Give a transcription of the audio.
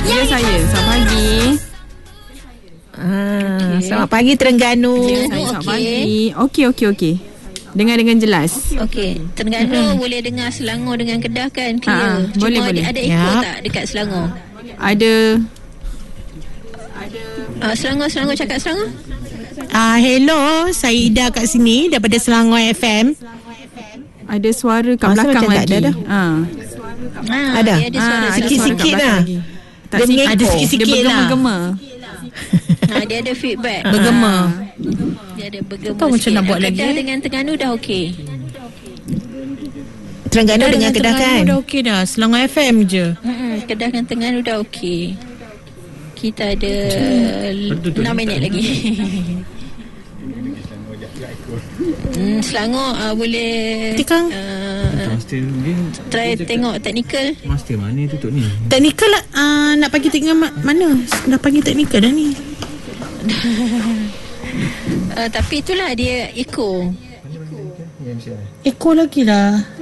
Ya, saya. Selamat pagi. Selamat pagi Terengganu. Selamat pagi. Okey. Dengar dengan jelas. Okey, Terengganu boleh dengar Selangor dengan Kedah kan clear. Boleh. Ada echo tak dekat Selangor? Ada. Selangor cakap Selangor. Hello, saya Ida kat sini daripada Selangor FM. Ada suara kat belakang lagi. Ada. Ada suara sikit-sikit lah. Ada sikit-sikit lah. Dia bergema-gema. Dia ada feedback. Bergema. Dia ada bergema. Tahu macam nak buat lagi. Kedah dengan Terengganu dah okey. Terengganu dengan Kedah kan? Dah okey dah. Selangor FM je. Kedah dengan Terengganu dah okey. Kita ada 6 minit lagi. Selangor boleh try tengok teknikal. Master mana tutup ni? Teknikal nak bagi tengok mana? Dah panggil teknikal dah ni. Tapi itulah dia echo. Ekor lagi lah.